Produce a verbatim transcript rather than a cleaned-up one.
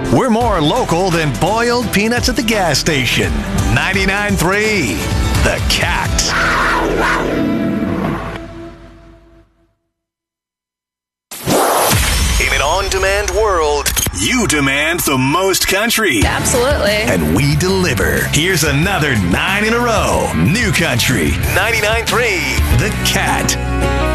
We're more local than boiled peanuts at the gas station. ninety-nine point three, The Cat. In an on-demand world, you demand the most country. Absolutely. And we deliver. Here's another nine in a row. New Country, ninety-nine point three, The Cat.